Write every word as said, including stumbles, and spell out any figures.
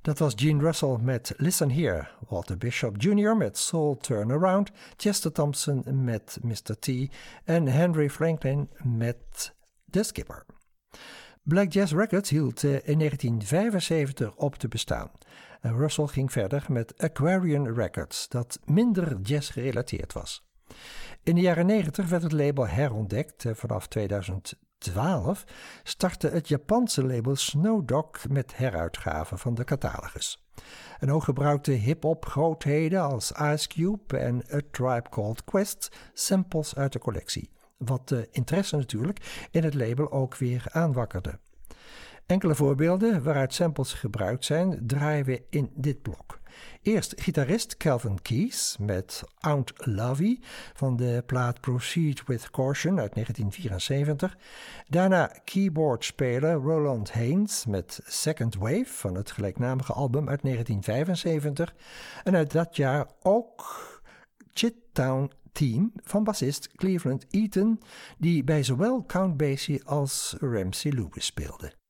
Dat was Gene Russell met Listen Here, Walter Bishop junior met Soul Turnaround, Chester Thompson met mister T en Henry Franklin met The Skipper. Black Jazz Records hield in negentien vijfenzeventig op te bestaan. En Russell ging verder met Aquarian Records, dat minder jazz gerelateerd was. In de jaren negentig werd het label herontdekt. Vanaf tweeduizend twaalf startte het Japanse label Snow Dog met heruitgaven van de catalogus. En ook gebruikte hip-hop grootheden als Ice Cube en A Tribe Called Quest samples uit de collectie. Wat de interesse natuurlijk in het label ook weer aanwakkerde. Enkele voorbeelden waaruit samples gebruikt zijn draaien we in dit blok. Eerst gitarist Calvin Keys met Aunt Lovey van de plaat Proceed with Caution uit negentien vierenzeventig. Daarna keyboardspeler Roland Haynes met Second Wave van het gelijknamige album uit negentien vijfenzeventig. En uit dat jaar ook Chittown Team van bassist Cleveland Eaton, die bij zowel Count Basie als Ramsey Lewis speelde.